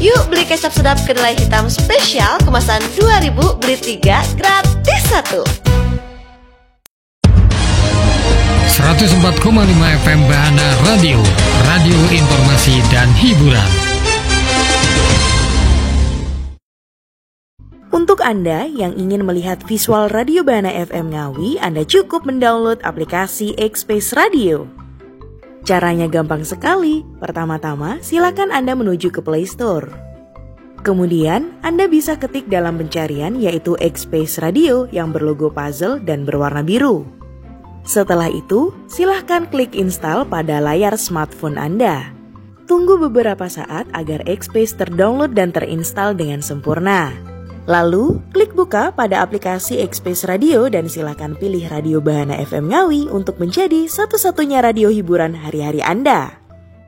Yuk beli kecap sedap kedelai hitam spesial kemasan 2000, beli 3 gratis 1. 104,5 FM Bahana Radio, radio informasi dan hiburan. Untuk Anda yang ingin melihat visual Radio Bahana FM Ngawi, Anda cukup mendownload aplikasi X-Space Radio. Caranya gampang sekali. Pertama-tama, silakan Anda menuju ke Play Store. Kemudian, Anda bisa ketik dalam pencarian yaitu X-Space Radio yang berlogo puzzle dan berwarna biru. Setelah itu, silahkan klik install pada layar smartphone Anda. Tunggu beberapa saat agar X-Space terdownload dan terinstall dengan sempurna. Lalu, klik buka pada aplikasi X-Space Radio dan silakan pilih Radio Bahana FM Ngawi untuk menjadi satu-satunya radio hiburan hari-hari Anda.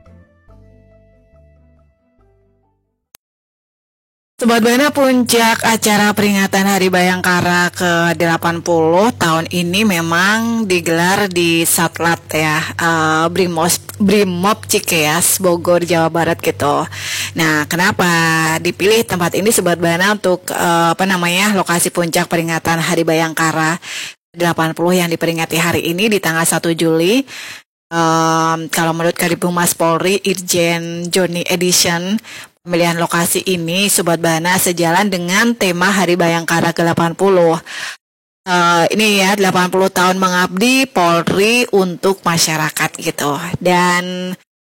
Sobat Bahana, puncak acara peringatan Hari Bayangkara ke-80 tahun ini memang digelar di Satlat ya, Brimob Cikeas, Bogor, Jawa Barat gitu. Nah, kenapa dipilih tempat ini Sobat Bahana untuk lokasi puncak peringatan Hari Bayangkara 80 yang diperingati hari ini di tanggal 1 Juli. Kalau menurut Kadipumas Polri Irjen Joni Edition, pemilihan lokasi ini Sobat Bahana sejalan dengan tema Hari Bayangkara ke-80. Ini ya, 80 tahun mengabdi Polri untuk masyarakat gitu. Dan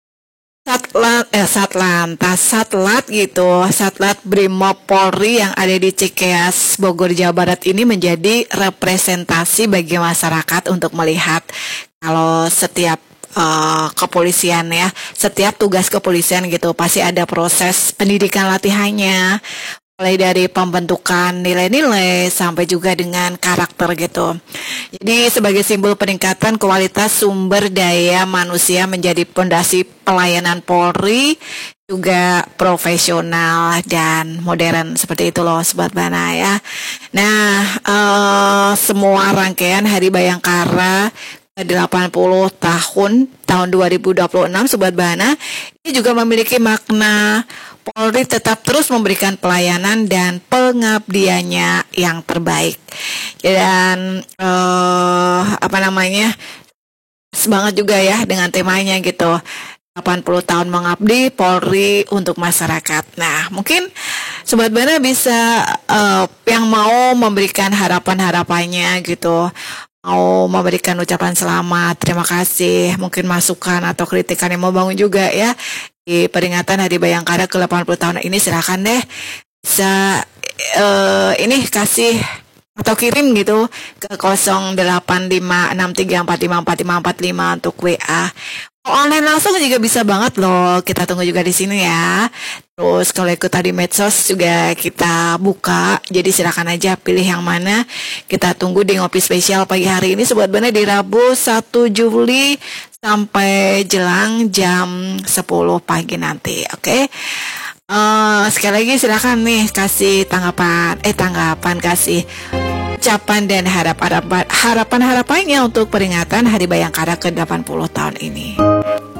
Satlat Brimob Polri yang ada di Cikeas, Bogor, Jawa Barat ini menjadi representasi bagi masyarakat untuk melihat kalau setiap kepolisian ya, setiap tugas kepolisian gitu pasti ada proses pendidikan latihannya, mulai dari pembentukan nilai-nilai sampai juga dengan karakter gitu. Jadi sebagai simbol peningkatan kualitas sumber daya manusia menjadi pondasi pelayanan Polri juga profesional dan modern seperti itu loh Sobat Bahana ya. Nah, semua rangkaian Hari Bayangkara 80 tahun 2026 Sobat Bahana ini juga memiliki makna Polri tetap terus memberikan pelayanan dan pengabdiannya yang terbaik. Dan semangat juga ya dengan temanya gitu. 80 tahun mengabdi Polri untuk masyarakat. Nah, mungkin Sobat Bahana bisa yang mau memberikan harapan-harapannya gitu, mau memberikan ucapan selamat, terima kasih, mungkin masukan atau kritikan yang mau bangun juga ya di peringatan Hari Bayangkara ke-80 tahun ini, silakan deh bisa kasih atau kirim gitu ke 085634545445 untuk WA. Online langsung juga bisa banget loh, kita tunggu juga di sini ya. Terus kalau ikut tadi medsos juga kita buka, jadi silakan aja pilih yang mana. Kita tunggu di ngopi spesial pagi hari ini Sobat Bahana di Rabu 1 Juli sampai jelang jam 10 pagi nanti, oke? Sekali lagi silakan nih kasih tanggapan kasih ucapan dan harapan-harapannya untuk peringatan Hari Bayangkara ke-80 tahun ini.